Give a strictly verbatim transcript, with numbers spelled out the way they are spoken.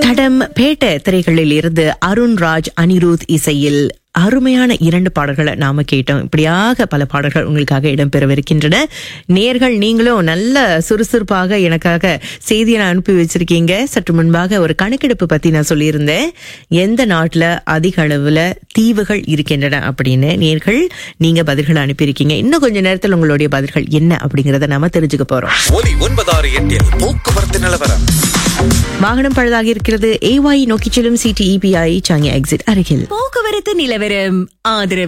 தடம் பேட்ட திரைகளில் இருந்து அருண்ராஜ் அனிருத் இசையில் அருமையான இரண்டு பாடல்களை நாம கேட்டோம். இப்படியாக பல பாடல்கள் உங்களுக்காக இடம்பெறவிருக்கின்றன. நேர்கள் நீங்களும் நல்ல சுறுசுறுப்பாக எனக்காக செய்தியை அனுப்பி வச்சிருக்கீங்க. சற்று முன்பாக ஒரு கணக்கெடுப்பு பத்தி நான் சொல்லியிருந்தேன். எந்த நாட்டுல அதிக அளவுல தீவுகள் இருக்கின்றன அப்படின்னு நேர்கள் நீங்க பதில்களை அனுப்பியிருக்கீங்க. இன்னும் கொஞ்ச நேரத்தில் உங்களுடைய பதில்கள் என்ன அப்படிங்கறத நாம தெரிஞ்சுக்க போறோம். ஒலி ஒன்பதாறு எட்டில் போக்குவரத்து நிலவரம். வாகனம் பழுதாகி இருக்கிறது. ஏவாய் நோக்கி செல்லும் சிடிஇபிஐ சாங்கி எக்ஸிட் அருகில். போக்குவரத்து நிலவரம் ஆதரவு